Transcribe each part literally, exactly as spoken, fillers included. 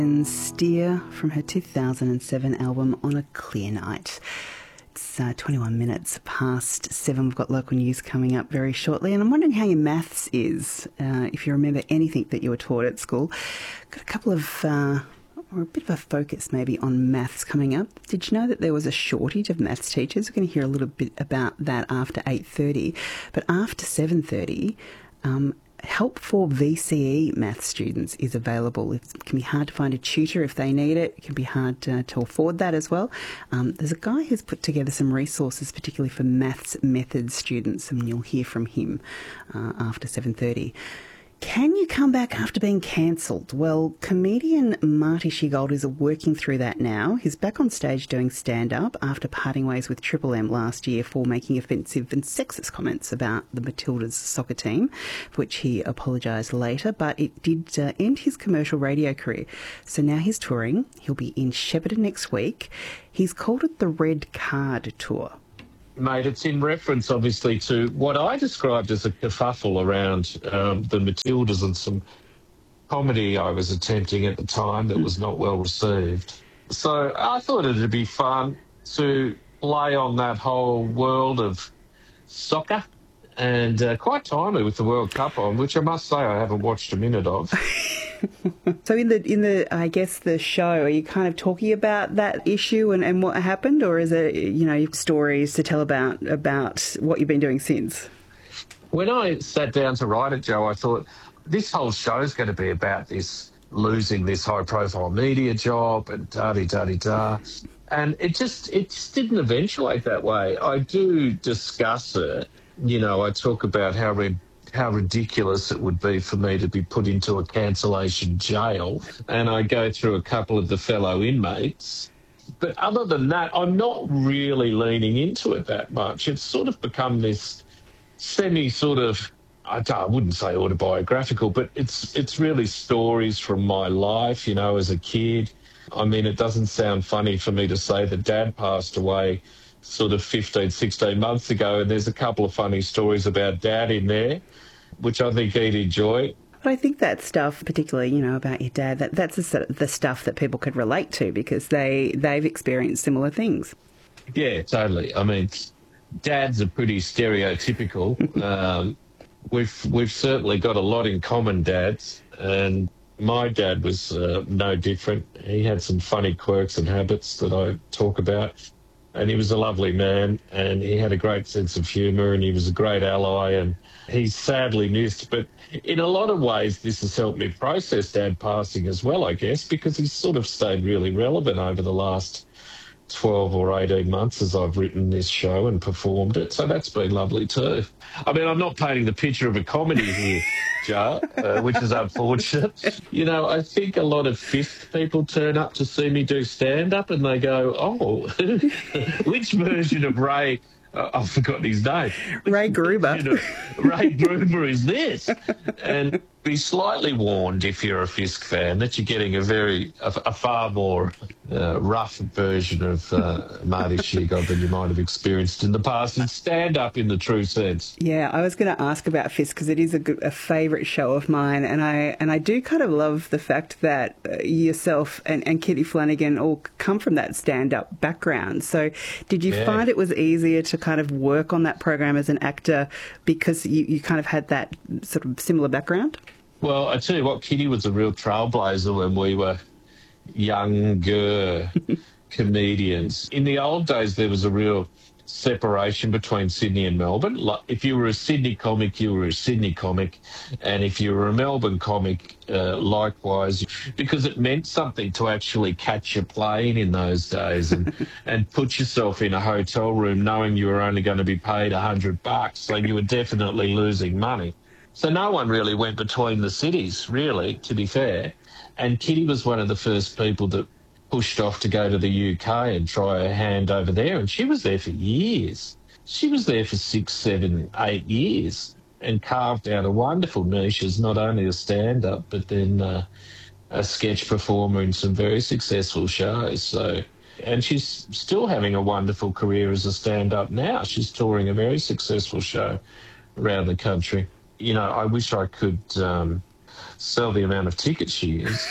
And Steer from her two thousand seven album On a Clear Night. It's uh, twenty-one minutes past seven. We've got local news coming up very shortly. And I'm wondering how your maths is, uh, if you remember anything that you were taught at school. Got a couple of, uh, or a bit of a focus maybe on maths coming up. Did you know that there was a shortage of maths teachers? We're going to hear a little bit about that after eight thirty. But after seven thirty, um, help for V C E maths students is available. It can be hard to find a tutor if they need it. It can be hard to, to afford that as well. Um, there's a guy who's put together some resources, particularly for maths methods students, and you'll hear from him uh, after seven thirty. Can you come back after being cancelled? Well, comedian Marty Sheargold is working through that now. He's back on stage doing stand-up after parting ways with Triple M last year for making offensive and sexist comments about the Matildas soccer team, for which he apologised later, but it did uh, end his commercial radio career. So now he's touring. He'll be in Shepparton next week. He's called it the Red Card Tour. Mate, it's in reference, obviously, to what I described as a kerfuffle around um, the Matildas and some comedy I was attempting at the time that was not well received. So I thought it'd be fun to play on that whole world of soccer, and uh, quite timely with the World Cup on, which I must say I haven't watched a minute of. So in the, in the, I guess, the show, are you kind of talking about that issue and, and what happened, or is it, you know, stories to tell about, about what you've been doing since? When I sat down to write it, Joe, I thought this whole show's going to be about this, losing this high-profile media job and da-di-da-di-da. And it just, it just didn't eventuate that way. I do discuss it. You know, I talk about how red how ridiculous it would be for me to be put into a cancellation jail, and I go through a couple of the fellow inmates. But other than that, I'm not really leaning into it that much. It's sort of become this semi sort of, I, I wouldn't say autobiographical, but it's it's really stories from my life, you know, as a kid. I mean, it doesn't sound funny for me to say that Dad passed away sort of fifteen, sixteen months ago, and there's a couple of funny stories about Dad in there, which I think he'd enjoy. But I think that stuff, particularly, you know, about your dad, that that's the, the stuff that people could relate to because they, they've experienced similar things. Yeah, totally. I mean, dads are pretty stereotypical. um, we've, we've certainly got a lot in common, dads, and my dad was uh, no different. He had some funny quirks and habits that I talk about. And he was a lovely man, and he had a great sense of humour, and he was a great ally, and he's sadly missed. But in a lot of ways, this has helped me process Dad passing as well, I guess, because he's sort of stayed really relevant over the last twelve or eighteen months as I've written this show and performed it. So that's been lovely too. I mean, I'm not painting the picture of a comedy here, Joe, uh, which is unfortunate. You know, I think a lot of fifth people turn up to see me do stand-up and they go, oh, which version of Ray, uh, I've forgotten his name. Ray Gruber. Ray Gruber is this? And be slightly warned, if you're a Fisk fan, that you're getting a very, a, a far more uh, rough version of uh, Marty Sheargold than you might have experienced in the past, and stand up in the true sense. Yeah, I was going to ask about Fisk because it is a, good, a favourite show of mine, and I and I do kind of love the fact that uh, yourself and, and Kitty Flanagan all come from that stand-up background. So did you yeah. find it was easier to kind of work on that program as an actor because you, you kind of had that sort of similar background? Well, I tell you what, Kitty was a real trailblazer when we were younger comedians. In the old days, there was a real separation between Sydney and Melbourne. Like, if you were a Sydney comic, you were a Sydney comic, and if you were a Melbourne comic, uh, likewise, because it meant something to actually catch a plane in those days and, and put yourself in a hotel room knowing you were only going to be paid a hundred bucks, so you were definitely losing money. So no one really went between the cities, really, to be fair. And Kitty was one of the first people that pushed off to go to the U K and try her hand over there. And she was there for years. She was there for six, seven, eight years and carved out a wonderful niche as not only a stand-up, but then uh, a sketch performer in some very successful shows. So, and she's still having a wonderful career as a stand-up now. She's touring a very successful show around the country. You know, I wish I could um, sell the amount of tickets she is.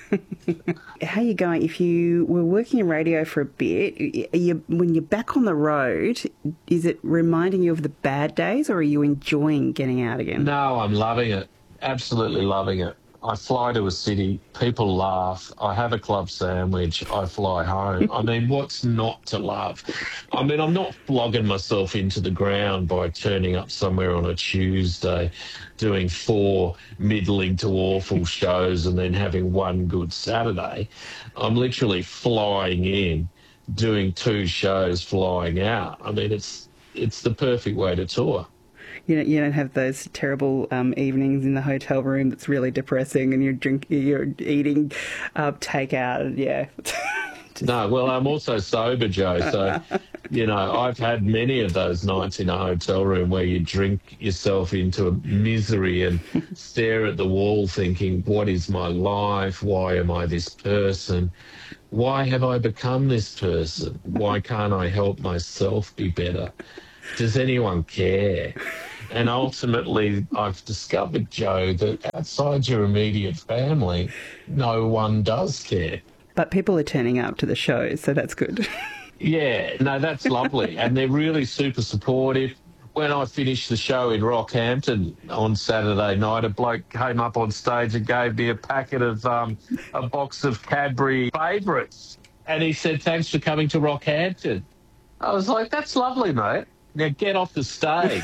How are you going? If you were working in radio for a bit, are you, when you're back on the road, is it reminding you of the bad days, or are you enjoying getting out again? No, I'm loving it. Absolutely loving it. I fly to a city, people laugh, I have a club sandwich, I fly home. I mean, what's not to love? I mean, I'm not flogging myself into the ground by turning up somewhere on a Tuesday, doing four middling to awful shows and then having one good Saturday. I'm literally flying in, doing two shows, flying out. I mean, it's it's the perfect way to tour. You don't, you don't have those terrible um, evenings in the hotel room that's really depressing, and you're drink, you're eating uh, takeout. Yeah. No, well, I'm also sober, Joe. So, you know, I've had many of those nights in a hotel room where you drink yourself into a misery and stare at the wall thinking, what is my life? Why am I this person? Why have I become this person? Why can't I help myself be better? Does anyone care? And ultimately, I've discovered, Joe, that outside your immediate family, no one does care. But people are turning up to the shows, so that's good. Yeah, no, that's lovely. And they're really super supportive. When I finished the show in Rockhampton on Saturday night, a bloke came up on stage and gave me a packet of um, a box of Cadbury favourites. And he said, thanks for coming to Rockhampton. I was like, that's lovely, mate. Now get off the stage.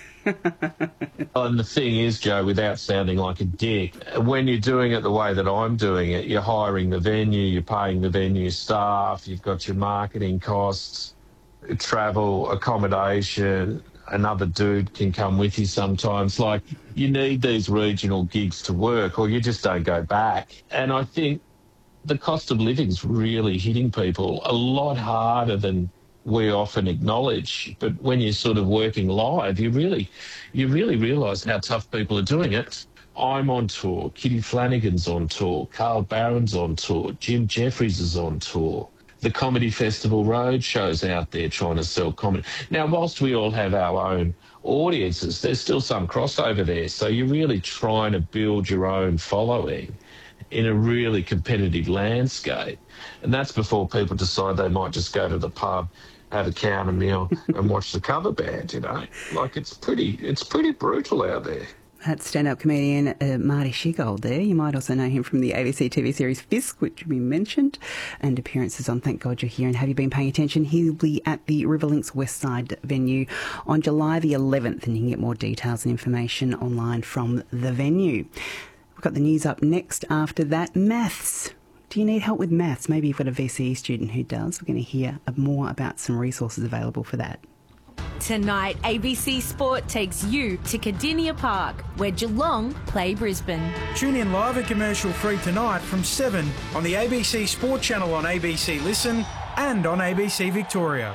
And the thing is, Joe, without sounding like a dick, when you're doing it the way that I'm doing it, you're hiring the venue, you're paying the venue staff, you've got your marketing costs, travel, accommodation, another dude can come with you sometimes. Like, you need these regional gigs to work or you just don't go back. And I think the cost of living's really hitting people a lot harder than we often acknowledge, but when you're sort of working live, you really, you really realise how tough people are doing it. I'm on tour, Kitty Flanagan's on tour, Carl Barron's on tour, Jim Jeffries is on tour. The Comedy Festival Roadshow's out there trying to sell comedy. Now, whilst we all have our own audiences, there's still some crossover there, so you're really trying to build your own following in a really competitive landscape. And that's before people decide they might just go to the pub, have a counter meal and watch the cover band, you know. Like, it's pretty it's pretty brutal out there. That's stand-up comedian uh, Marty Sheargold there. You might also know him from the A B C T V series Fisk, which we mentioned, and appearances on Thank God You're Here and Have You Been Paying Attention? He'll be at the Riverlinks Westside venue on July the eleventh, and you can get more details and information online from the venue. We've got the news up next after that. Maths. Do you need help with maths? Maybe you've got a V C E student who does. We're going to hear more about some resources available for that. Tonight, A B C Sport takes you to Cardinia Park, where Geelong play Brisbane. Tune in live and commercial free tonight from seven on the A B C Sport channel on A B C Listen and on A B C Victoria.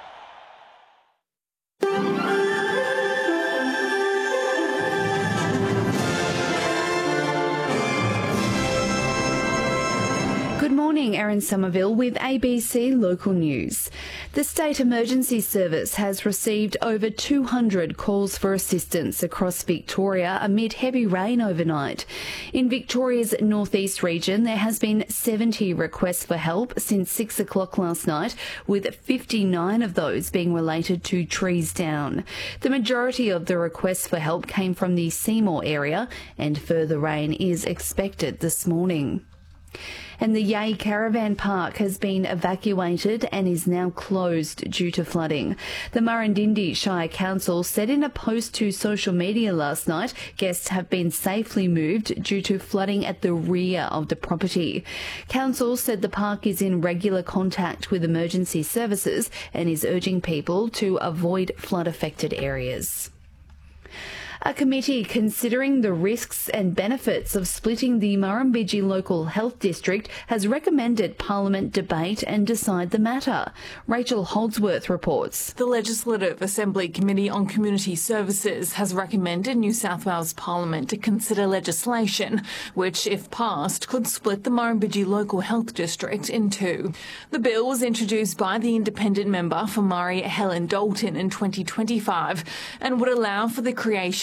Good morning, Erin Somerville with A B C Local News. The State Emergency Service has received over two hundred calls for assistance across Victoria amid heavy rain overnight. In Victoria's northeast region, there has been seventy requests for help since six o'clock last night, with fifty-nine of those being related to trees down. The majority of the requests for help came from the Seymour area, and further rain is expected this morning. And the Yea Caravan Park has been evacuated and is now closed due to flooding. The Murrindindi Shire Council said in a post to social media last night, guests have been safely moved due to flooding at the rear of the property. Council said the park is in regular contact with emergency services and is urging people to avoid flood-affected areas. A committee considering the risks and benefits of splitting the Murrumbidgee Local Health District has recommended Parliament debate and decide the matter. Rachel Holdsworth reports. The Legislative Assembly Committee on Community Services has recommended New South Wales Parliament to consider legislation which, if passed, could split the Murrumbidgee Local Health District in two. The bill was introduced by the independent member for Murray, Helen Dalton, in twenty twenty-five and would allow for the creation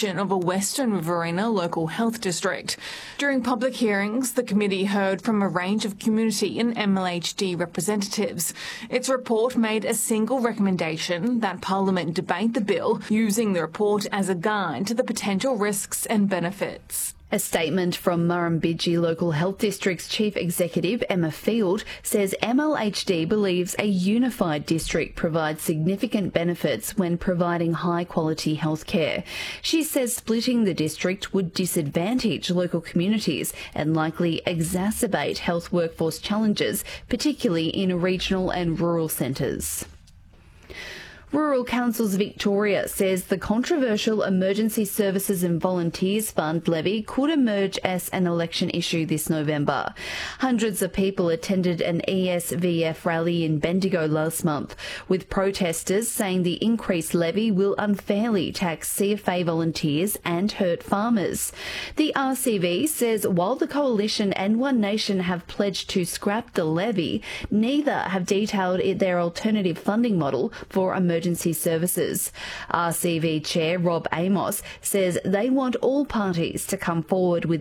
creation of a Western Riverina local health district. During public hearings, the committee heard from a range of community and M L H D representatives. Its report made a single recommendation that Parliament debate the bill, using the report as a guide to the potential risks and benefits. A statement from Murrumbidgee Local Health District's Chief Executive, Emma Field, says M L H D believes a unified district provides significant benefits when providing high-quality health care. She says splitting the district would disadvantage local communities and likely exacerbate health workforce challenges, particularly in regional and rural centres. Rural Councils Victoria says the controversial Emergency Services and Volunteers Fund levy could emerge as an election issue this November. Hundreds of people attended an E S V F rally in Bendigo last month, with protesters saying the increased levy will unfairly tax C F A volunteers and hurt farmers. The R C V says while the Coalition and One Nation have pledged to scrap the levy, neither have detailed their alternative funding model for emergency Emergency services. R C V Chair Rob Amos says they want all parties to come forward with